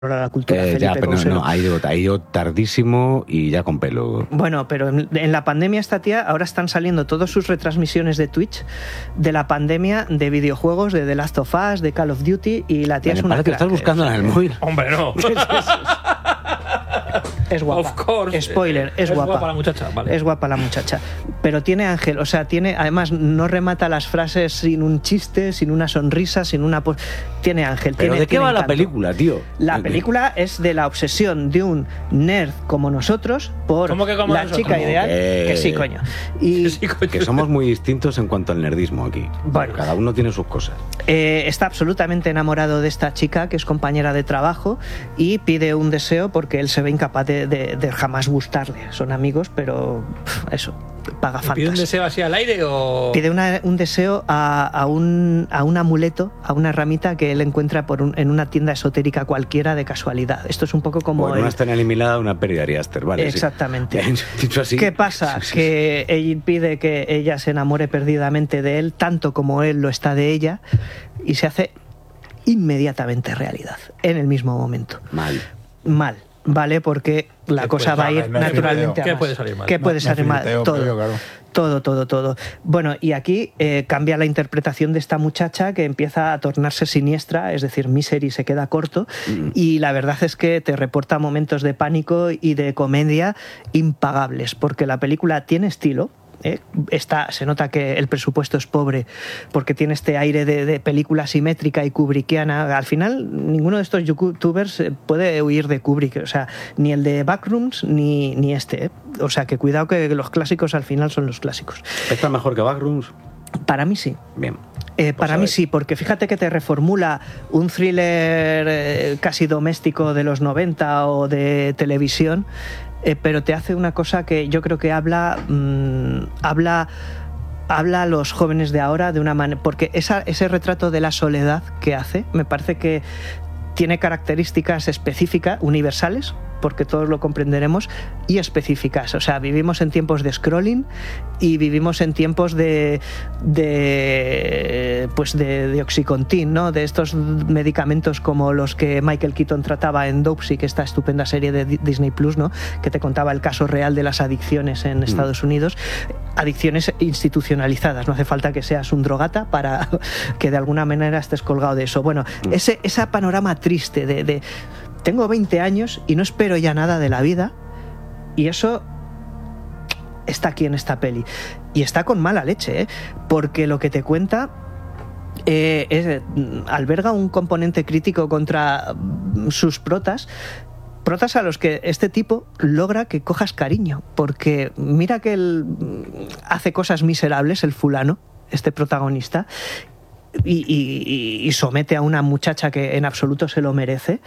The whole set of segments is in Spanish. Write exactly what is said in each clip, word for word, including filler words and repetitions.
la cultura. Eh, Felipe ya, pero no, Couselo. no, ha ido, ha ido tardísimo y ya con pelo. Bueno, pero en, en la pandemia esta tía, ahora están saliendo todas sus retransmisiones de Twitch de la pandemia de videojuegos, de The Last of Us, de Call of Duty, y la tía Me es una parece que crack, estás buscando o sea, en el móvil. Hombre, no. Es guapa. Of course. Spoiler, es, Es guapa. guapa la muchacha, vale. Es guapa la muchacha. Pero tiene ángel, o sea, tiene, además no remata las frases sin un chiste, sin una sonrisa, sin una... pos- Tiene ángel. ¿Pero tiene, de qué tiene va la encanto. película, tío? La película es de la obsesión de un nerd como nosotros por ¿Cómo que como la nosotros? chica ¿Cómo ideal. que- Que sí, coño. Y Sí, coño. Que somos muy distintos en cuanto al nerdismo aquí. Bueno. Cada uno tiene sus cosas. eh, está absolutamente enamorado de esta chica que es compañera de trabajo y pide un deseo porque él se ve incapaz de, de- de jamás gustarle. Son amigos, pero pff, eso, paga ¿Pide un faltas. deseo así al aire o...? Pide una- un deseo a, a un, a un amuleto, a una ramita que él encuentra por un- en una tienda esotérica cualquiera de casualidad. Esto es un poco como... Bueno, el- una escena eliminada, una pérdida de Aster, ¿vale? sí. Exactamente. Dicho así. ¿Qué pasa? Sí, sí, sí. Que él pide que ella se enamore perdidamente de él, tanto como él lo está de ella, y se hace inmediatamente realidad, en el mismo momento. Mal. Mal, ¿vale? Porque la ¿Qué cosa puede- va a ir no, no, naturalmente a ¿qué más. puede salir mal? ¿Qué puede No, salir no mal? flirteo Todo. previo, claro. Todo, todo, todo. Bueno, y aquí eh, cambia la interpretación de esta muchacha que empieza a tornarse siniestra, es decir, Misery se queda corto, Mm. y la verdad es que te reporta momentos de pánico y de comedia impagables, porque la película tiene estilo. ¿eh? Está, se nota que el presupuesto es pobre porque tiene este aire de, de película simétrica y kubrickiana. Al final, ninguno de estos youtubers eh, puede huir de Kubrick, o sea, ni el de Backrooms ni, ni este. ¿eh? O sea, que cuidado que los clásicos al final son los clásicos. ¿Está mejor que Backrooms? Para mí sí. Bien. Eh, Pues para a mí ver. sí, porque fíjate que te reformula un thriller eh, casi doméstico de los noventa o de televisión, eh, pero te hace una cosa que yo creo que habla, mmm, habla, habla a los jóvenes de ahora de una manera, porque esa, ese retrato de la soledad que hace, me parece que tiene características específicas, universales, porque todos lo comprenderemos, y específicas. O sea, vivimos en tiempos de scrolling y vivimos en tiempos de, de pues de, de Oxycontin, ¿no? De estos medicamentos como los que Michael Keaton trataba en Dopesick, esta estupenda serie de Disney Plus, ¿no? Que te contaba el caso real de las adicciones en Estados Unidos. Adicciones institucionalizadas, no hace falta que seas un drogata para que de alguna manera estés colgado de eso. Bueno, ese, ese panorama triste de, de tengo veinte años y no espero ya nada de la vida, y eso está aquí en esta peli. Y está con mala leche, ¿eh? Porque lo que te cuenta eh, es, alberga un componente crítico contra sus protas, protas a los que este tipo logra que cojas cariño, porque mira que él hace cosas miserables, el fulano, este protagonista, y, y, y somete a una muchacha que en absoluto se lo merece.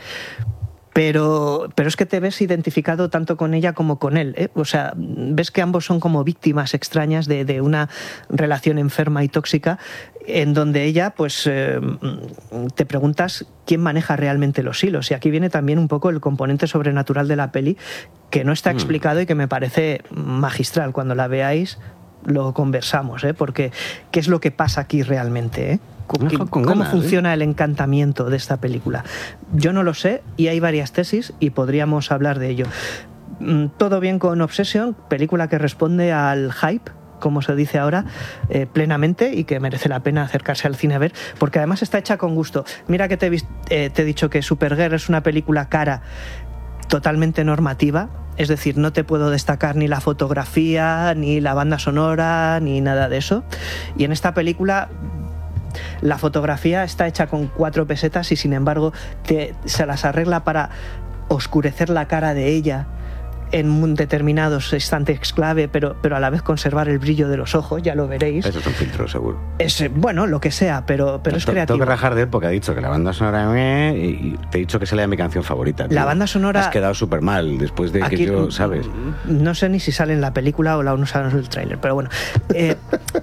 Pero, pero es que te ves identificado tanto con ella como con él, ¿eh? O sea, ves que ambos son como víctimas extrañas de, de una relación enferma y tóxica, en donde ella, pues, eh, te preguntas quién maneja realmente los hilos. Y aquí viene también un poco el componente sobrenatural de la peli, que no está Mm. explicado y que me parece magistral. Cuando la veáis, lo conversamos, ¿eh? Porque ¿qué es lo que pasa aquí realmente, eh? Me deja con ¿Cómo ganas, funciona el encantamiento de esta película? Yo no lo sé y hay varias tesis y podríamos hablar de ello. Mm, Todo bien con Obsession, película que responde al hype, como se dice ahora, eh, plenamente, y que merece la pena acercarse al cine a ver, porque además está hecha con gusto. Mira que te he, vis- eh, te he dicho que Supergirl es una película cara, totalmente normativa, es decir, no te puedo destacar ni la fotografía, ni la banda sonora, ni nada de eso. Y en esta película la fotografía está hecha con cuatro pesetas y sin embargo te, se las arregla para oscurecer la cara de ella en determinados instantes clave, pero, pero a la vez conservar el brillo de los ojos, ya lo veréis. Eso es un filtro, seguro. Es, eh, bueno, lo que sea, pero, pero es Tengo creativo. que rajar de él porque ha dicho que la banda sonora... meh, y te he dicho que esa era mi canción favorita. tío. La banda sonora... Has quedado súper mal después de Aquí, que yo, ¿sabes? No sé ni si sale en la película o la usaron en el tráiler, pero bueno. Eh,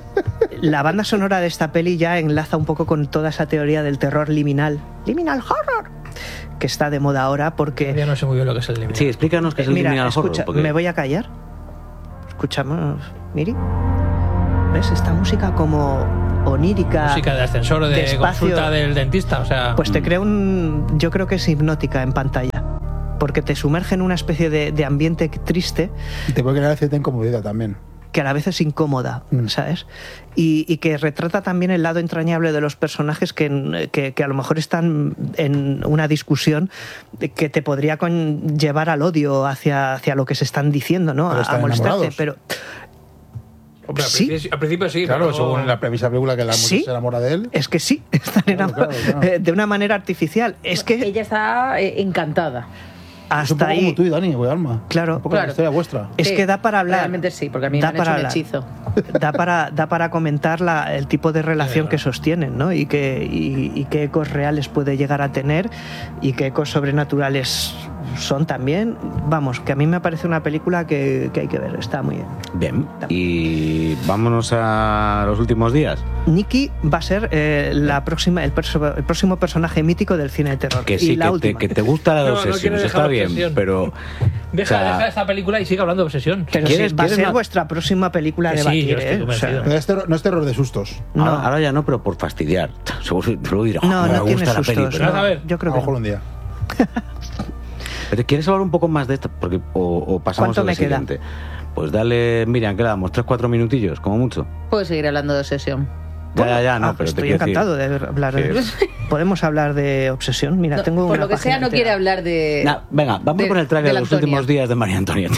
la banda sonora de esta peli ya enlaza un poco con toda esa teoría del terror liminal. Liminal horror. Que está de moda ahora porque... Yo no sé muy bien lo que es el liminal. Sí, explícanos qué es el Mira, liminal horror. escucha, porque- me voy a callar. Escuchamos, Miri. ¿Ves? Esta música como onírica. Música de ascensor o de, de espacio, consulta del dentista, o sea... Pues te crea un... Yo creo que es hipnótica en pantalla, porque te sumerge en una especie de, de ambiente triste. Y te puede crear cierta incomodidad también. Que a la vez es incómoda, mm. ¿sabes? Y, y que retrata también el lado entrañable de los personajes que, que, que a lo mejor están en una discusión que te podría llevar al odio hacia, hacia lo que se están diciendo, ¿no? Pero a, a molestarte, enamorados. pero... Hombre, al, ¿Sí? principio, al principio sí. Claro, pero... según la premisa película que la mujer ¿Sí? se enamora de él. Es que sí, están Claro, enamorados claro, claro. de una manera artificial. Es que Ella está eh, encantada. Es un hasta poco ahí... como tú y Dani, güey, Alma. Claro. Un poco Claro. la historia vuestra. Es Sí, que da para hablar. Realmente sí, porque a mí me Da han hecho para un hablar. hechizo. Da para, da para comentar la, el tipo de relación que sostienen, ¿no? Y, que, y, y qué ecos reales puede llegar a tener y qué ecos sobrenaturales son también. Vamos, que a mí me parece una película que, que hay que ver, está muy bien. Bien, y vámonos a los últimos días. Nikki va a ser eh, la próxima, el, perso- el próximo personaje mítico del cine de terror. Que y sí, la que te, última. que te gusta la de No, no obsesiones, quiero dejar está bien, Obsesión. pero... Deja, o sea, deja esta película y sigue hablando de obsesión. Pero ¿Quieres- sí, va a quieres ser una- vuestra próxima película Que de sí, batir, yo estoy ¿eh? O sea, convencido. Pero es terror- no es terror de sustos. no, ahora, ahora ya no, pero por fastidiar. Seguro que te lo dirá. no, me no tiene gusta la peli, sustos. pero- Vas a no. ver. Yo A creo lo que mejor no. un día. Pero ¿quieres hablar un poco más de esta? Porque, o, o pasamos ¿Cuánto a la me queda? siguiente. Pues dale, Miriam, ¿qué le damos? ¿Tres, cuatro minutillos, como mucho? Puedes seguir hablando de obsesión. Ya, ya, ya, no, Ah, pero estoy te quiero decir- encantado de hablar de... Sí. Podemos hablar de obsesión. Mira, No, tengo por una lo que sea, página no quiere entera. hablar de. Nah, venga, vamos de- a poner el trailer de de la los Antonia. últimos días de María Antonieta.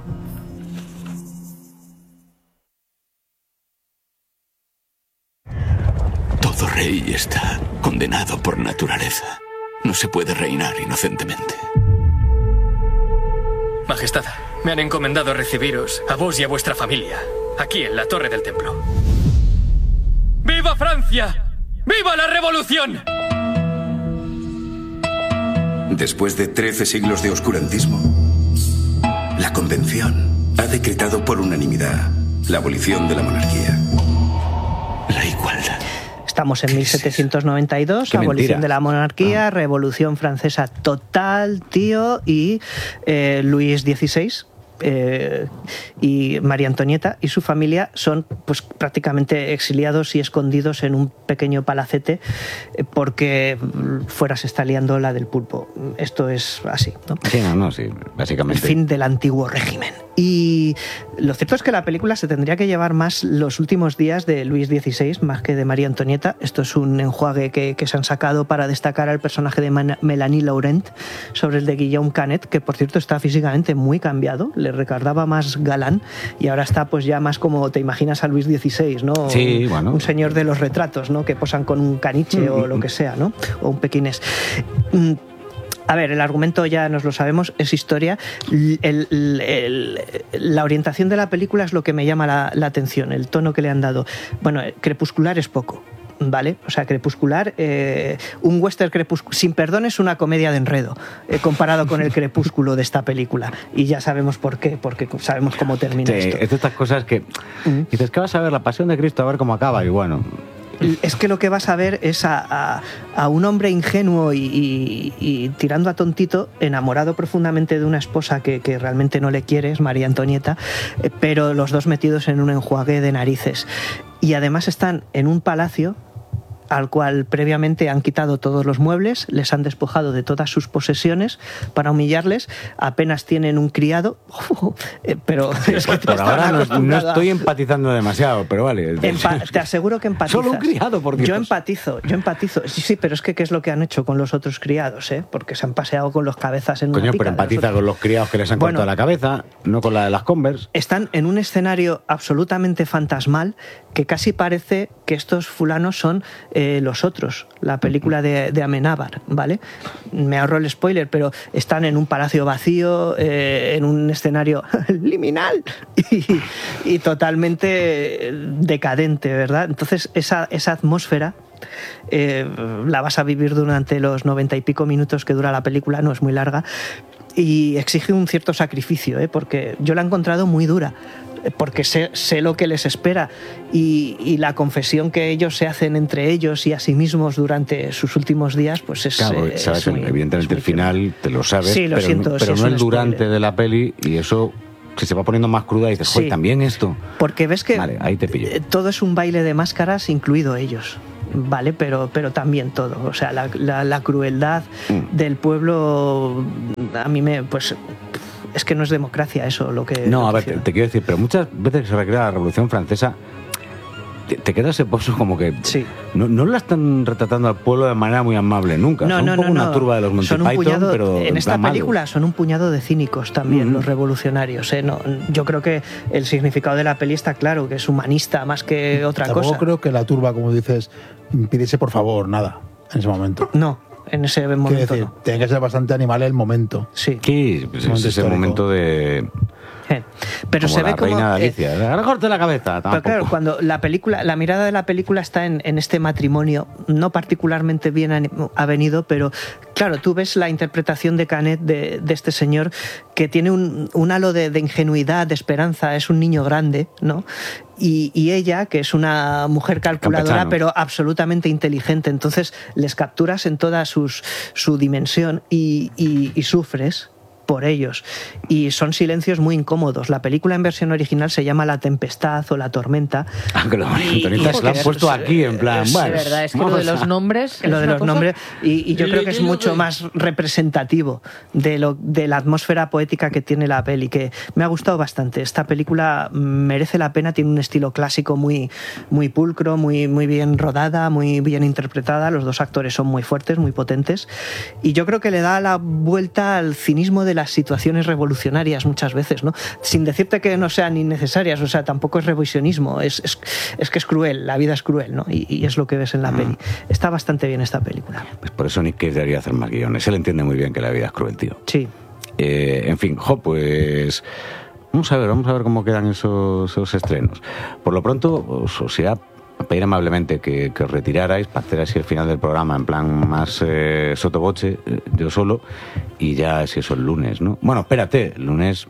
Todo rey está condenado por naturaleza. No se puede reinar inocentemente. Majestad, me han encomendado recibiros a vos y a vuestra familia, aquí en la Torre del Templo. ¡Viva Francia! ¡Viva la Revolución! Después de trece siglos de oscurantismo, la Convención ha decretado por unanimidad la abolición de la monarquía. La igualdad. Estamos en mil setecientos noventa y dos, Qué abolición mentira. de la monarquía, Revolución Francesa total, tío, y eh, Luis dieciséis. Eh, y María Antonieta y su familia son pues prácticamente exiliados y escondidos en un pequeño palacete eh, porque fuera se está liando la del pulpo. Esto es así, ¿no? Sí, no, no, sí, El básicamente. fin del antiguo régimen. Y lo cierto es que la película se tendría que llevar más los últimos días de Luis dieciséis más que de María Antonieta. Esto es un enjuague que, que se han sacado para destacar al personaje de Man- Melanie Laurent sobre el de Guillaume Canet, que por cierto está físicamente muy cambiado, le recordaba más galán y ahora está pues ya más como te imaginas a Luis dieciséis, ¿no? Sí, un, bueno. un señor de los retratos, ¿no? Que posan con un caniche o lo que sea, ¿no? O un pequinés. Mm, A ver, el argumento ya nos lo sabemos, es historia. El- el- el- la orientación de la película es lo que me llama la, la atención, el tono que le han dado. Bueno, crepuscular es poco, ¿vale? O sea, crepuscular, eh, un western crepuscular, sin perdón, es una comedia de enredo, eh, comparado con el crepúsculo de esta película. Y ya sabemos por qué, porque sabemos cómo termina Sí, esto. es de estas cosas que dices que vas a ver la pasión de Cristo a ver cómo acaba y bueno, Es que lo que vas a ver es a, a- a un hombre ingenuo y, y- y tirando a tontito, enamorado profundamente de una esposa que, que realmente no le quiere, es María Antonieta, eh, pero los dos metidos en un enjuague de narices. Y además están en un palacio al cual previamente han quitado todos los muebles, les han despojado de todas sus posesiones para humillarles, apenas tienen un criado, eh, pero es que te por estás ahora no, no acostumbrado a- estoy empatizando demasiado, pero vale. Empa- te aseguro que empatizas. Solo un criado, por Dios. Yo empatizo, yo empatizo. Sí, sí, pero es que ¿qué es lo que han hecho con los otros criados? ¿eh? Porque se han paseado con los cabezas en una Coño, pica pero de los empatiza otros. con los criados que les han Bueno. cortado la cabeza, no con la de las Converse. Están en un escenario absolutamente fantasmal que casi parece que estos fulanos son eh, los otros, la película de, de Amenábar, ¿vale? Me ahorro el spoiler, pero están en un palacio vacío, eh, en un escenario liminal y, y totalmente decadente, ¿verdad? Entonces esa, esa atmósfera eh, la vas a vivir durante los noventa y pico minutos que dura la película, no es muy larga, y exige un cierto sacrificio, ¿eh? Porque yo la he encontrado muy dura, eh, porque sé, sé lo que les espera y, y la confesión que ellos se hacen entre ellos y a sí mismos durante sus últimos días, pues es... Claro, eh, sabes, es muy- evidentemente es muy el final te lo sabes, Sí, lo pero, siento, pero sí, es no un el durante spoiler. de la peli y eso si se va poniendo más cruda y dices, joder, Sí. también esto. Porque ves que Vale, ahí te pillo. eh, todo es un baile de máscaras, incluido ellos. Vale, pero, pero también todo. O sea, la, la, la crueldad Mm. del pueblo a mí me... pues es que no es democracia eso lo que... No, lo a que ver, te, hicieron. te quiero decir, pero muchas veces que se recrea la Revolución Francesa, te, te queda ese pozo como que Sí. no, no la están retratando al pueblo de manera muy amable nunca. No, Son no, un poco no, una no. turba de los Monty Son un Python, puñado- pero en esta plan malos. película son un puñado de cínicos también, Mm. los revolucionarios. ¿eh? No, yo creo que el significado de la peli está claro, que es humanista más que otra Tampoco cosa. creo que la turba, como dices, pidiese por favor nada en ese momento. No, en ese Quiero momento decir, no. tiene que ser bastante animal el momento. Sí. Sí, pues es Momento ese histórico. momento de... Eh, Pero como se la ve como... reina de eh, Alicia. Ahora corte la cabeza. Pero Tampoco. claro, cuando la película, la mirada de la película está en, en este matrimonio, no particularmente bien ani- avenido, pero claro, tú ves la interpretación de Canet de, de este señor que tiene un, un halo de, de ingenuidad, de esperanza, es un niño grande, ¿no? Y, y ella, que es una mujer calculadora, Campechano. pero absolutamente inteligente, entonces les capturas en toda sus, su dimensión y, y- y sufres por ellos. Y son silencios muy incómodos. La película en versión original se llama La Tempestad o La Tormenta. Aunque los Y- guionistas y- lo han puesto aquí, en plan, es- bueno, De verdad, es que lo vamos de los a- nombres. Lo es de una los cosa- nombres, y, y yo Y- creo que es y- mucho y- más representativo de, lo, de la atmósfera poética que tiene la peli, que me ha gustado bastante. Esta película merece la pena, tiene un estilo clásico muy, muy pulcro, muy, muy bien rodada, muy bien interpretada. Los dos actores son muy fuertes, muy potentes, y yo creo que le da la vuelta al cinismo de las situaciones revolucionarias muchas veces, ¿no? Sin decirte que no sean innecesarias, o sea, tampoco es revisionismo, es, es, es que es cruel, la vida es cruel, ¿no? Y, y es lo que ves en la peli. Está bastante bien esta película. Pues por eso Nick Cage debería hacer más guiones. Él entiende muy bien que la vida es cruel, tío. Sí. Eh, en fin, jo, pues... Vamos a ver, vamos a ver cómo quedan esos, esos estrenos. Por lo pronto, os, os irá a pedir amablemente que, que os retirarais para hacer así el final del programa en plan más eh, sotoboche, eh, yo solo, y ya si eso el lunes, ¿no? Bueno, espérate, el lunes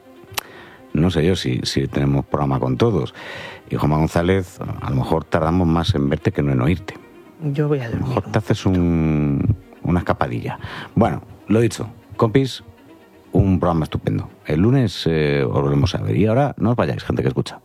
no sé yo si, si tenemos programa con todos. Y Juanma González, a lo mejor tardamos más en verte que no en oírte. Yo voy a A lo dormir. mejor te haces un, una escapadilla. Bueno, lo dicho, compis, un programa estupendo. El lunes eh, os volvemos a ver. Y ahora no os vayáis, gente que escucha.